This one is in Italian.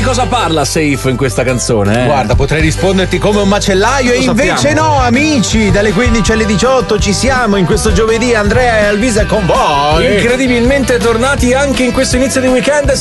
cosa parla Safe in questa canzone? Guarda, potrei risponderti come un macellaio e invece no, amici, dalle 15 alle 18 ci siamo in questo giovedì, Andrea e Alvisa con voi. Incredibilmente tornati anche in questo inizio di weekend.